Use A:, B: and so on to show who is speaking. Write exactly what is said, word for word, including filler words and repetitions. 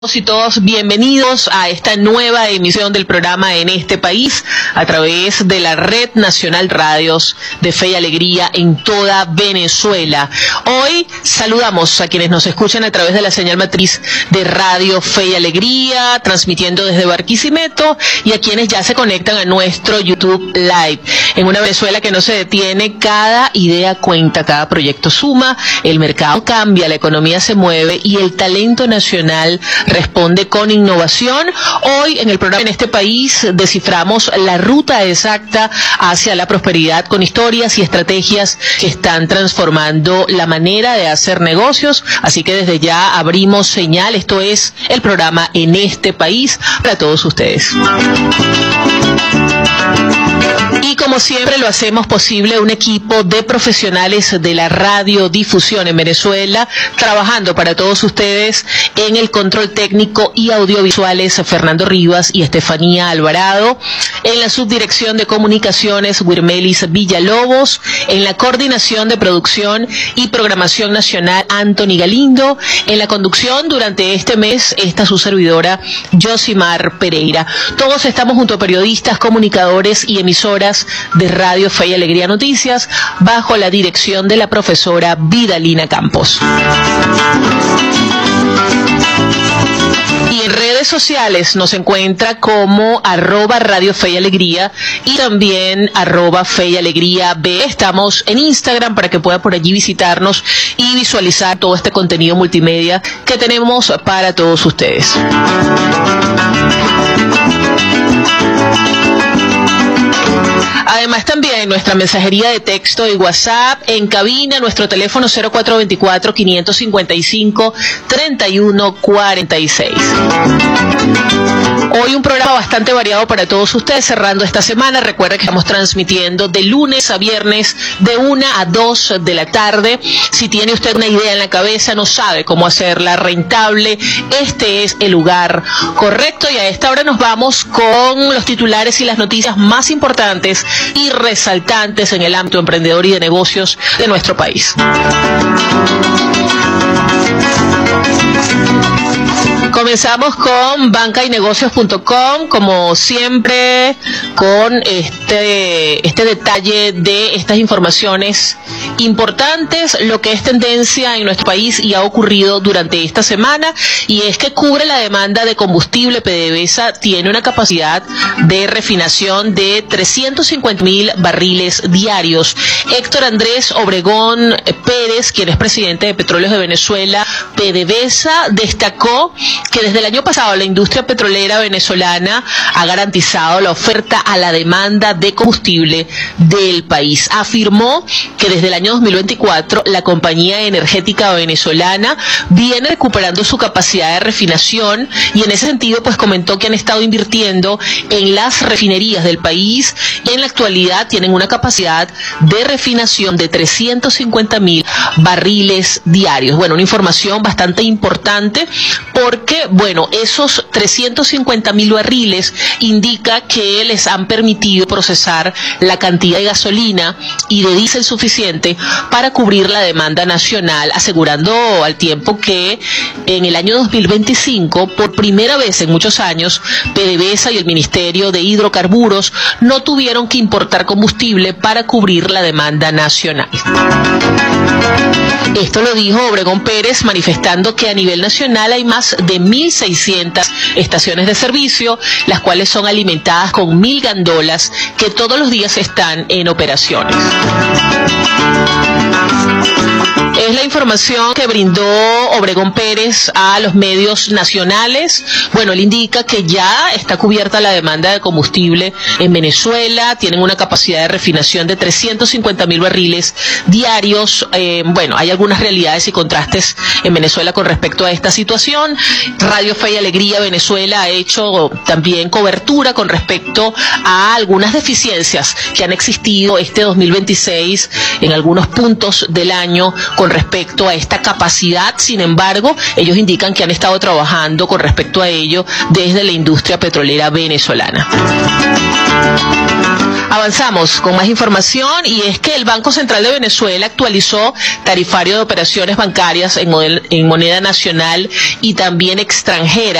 A: Y todos bienvenidos a esta nueva emisión del programa En este País a través de la Red Nacional Radios de Fe y Alegría en toda Venezuela. Hoy saludamos a quienes nos escuchan a través de la señal matriz de Radio Fe y Alegría, transmitiendo desde Barquisimeto, y a quienes ya se conectan a nuestro YouTube Live. En una Venezuela que no se detiene, cada idea cuenta, cada proyecto suma, el mercado cambia, la economía se mueve y el talento nacional responde con innovación. Hoy en el programa En este País desciframos la ruta exacta hacia la prosperidad con historias y estrategias que están transformando la manera de hacer negocios. Así que desde ya abrimos señal. Esto es el programa En este País para todos ustedes. Y como siempre lo hacemos posible un equipo de profesionales de la radiodifusión en Venezuela, trabajando para todos ustedes en el control técnico y audiovisuales Fernando Rivas y Estefanía Alvarado, en la subdirección de comunicaciones Wirmelis Villalobos, en la coordinación de producción y programación nacional Anthony Galindo, en la conducción durante este mes esta su servidora Yosimar Pereira. Todos estamos junto a periodistas, comunicadores y emisoras de Radio Fe y Alegría Noticias, bajo la dirección de la profesora Vidalina Campos. Y en redes sociales nos encuentra como arroba Radio Fe y Alegría y también arroba Fe y Alegría B. Estamos en Instagram para que pueda por allí visitarnos y visualizar todo este contenido multimedia que tenemos para todos ustedes. Además también nuestra mensajería de texto y WhatsApp en cabina, nuestro teléfono cero cuatro dos cuatro, cinco cinco cinco, tres uno cuatro seis. Hoy un programa bastante variado para todos ustedes, cerrando esta semana. Recuerden que estamos transmitiendo de lunes a viernes de una a dos de la tarde. Si tiene usted una idea en la cabeza, no sabe cómo hacerla rentable, este es el lugar correcto. Y a esta hora nos vamos con los titulares y las noticias más importantes y resaltantes en el ámbito emprendedor y de negocios de nuestro país. Comenzamos con banca y negocios punto com, como siempre, con este, este detalle de estas informaciones importantes, lo que es tendencia en nuestro país y ha ocurrido durante esta semana, y es que cubre la demanda de combustible. PDVSA tiene una capacidad de refinación de trescientos cincuenta mil barriles diarios. Héctor Andrés Obregón Pérez, quien es presidente de Petróleos de Venezuela, PDVSA, destacó que desde el año pasado la industria petrolera venezolana ha garantizado la oferta a la demanda de combustible del país. Afirmó que desde el año dos mil veinticuatro la compañía energética venezolana viene recuperando su capacidad de refinación, y en ese sentido pues comentó que han estado invirtiendo en las refinerías del país. En la actualidad tienen una capacidad de refinación de trescientos cincuenta mil barriles diarios. Bueno, una información bastante importante porque, bueno, esos trescientos cincuenta mil barriles indica que les han permitido procesar la cantidad de gasolina y de diésel suficiente para cubrir la demanda nacional, asegurando al tiempo que en el año dos mil veinticinco, por primera vez en muchos años, PDVSA y el Ministerio de Hidrocarburos no tuvieron que importar combustible para cubrir la demanda nacional. Esto lo dijo Obregón Pérez, manifestando que a nivel nacional hay más de mil seiscientas estaciones de servicio, las cuales son alimentadas con mil gandolas que todos los días están en operaciones. Es la información que brindó Obregón Pérez a los medios nacionales. Bueno, él indica que ya está cubierta la demanda de combustible en Venezuela, tienen una capacidad de refinación de trescientos cincuenta mil barriles diarios. Eh, bueno, hay algunas realidades y contrastes en Venezuela con respecto a esta situación. Radio Fe y Alegría Venezuela ha hecho también cobertura con respecto a algunas deficiencias que han existido este dos mil veintiséis en algunos puntos del año con respecto a esta capacidad. Sin embargo, ellos indican que han estado trabajando con respecto a ello desde la industria petrolera venezolana. Avanzamos con más información y es que el Banco Central de Venezuela actualizó tarifario de operaciones bancarias en, model, en moneda nacional y también extranjera.